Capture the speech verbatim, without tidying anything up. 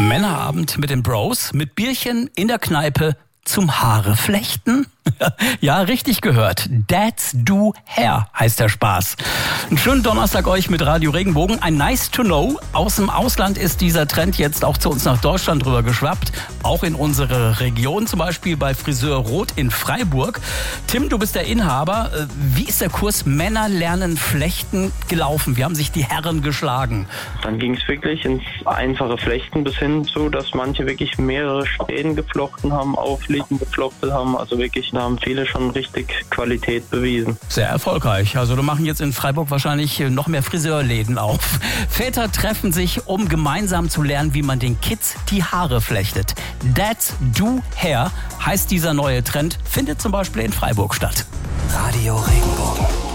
Männerabend mit den Bros, mit Bierchen in der Kneipe zum Haare flechten. Ja, richtig gehört. Dads do Hair heißt der Spaß. Einen schönen Donnerstag euch mit Radio Regenbogen. Ein Nice to Know. Aus dem Ausland ist dieser Trend jetzt auch zu uns nach Deutschland rüber geschwappt. Auch in unsere Region, zum Beispiel bei Friseur Roth in Freiburg. Tim, du bist der Inhaber. Wie ist der Kurs Männer lernen Flechten gelaufen? Wie haben sich die Herren geschlagen? Dann ging es wirklich ins einfache Flechten bis hin zu, dass manche wirklich mehrere Strähnen geflochten haben, aufliegend geflochtet haben. Also wirklich, da haben viele schon richtig Qualität bewiesen. Sehr erfolgreich. Also da machen jetzt in Freiburg wahrscheinlich noch mehr Friseurläden auf. Väter treffen sich, um gemeinsam zu lernen, wie man den Kids die Haare flechtet. Dads do Hair heißt dieser neue Trend, findet zum Beispiel in Freiburg statt. Radio Regenbogen.